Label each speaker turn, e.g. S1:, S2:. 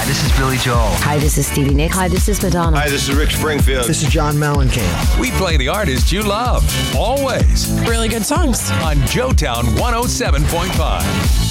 S1: this is Billy Joel.
S2: Hi, this is Stevie Nicks.
S3: Hi, this is Madonna.
S4: Hi, this is Rick Springfield.
S5: This is John Mellencamp.
S6: We play the artists you love, always.
S3: Really good songs.
S6: On Joetown 107.5.